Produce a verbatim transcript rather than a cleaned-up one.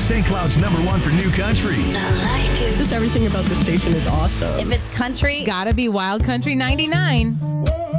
Saint Cloud's number one for new country. Just everything about the station is awesome. If it's country, Gotta be Wild Country ninety-nine.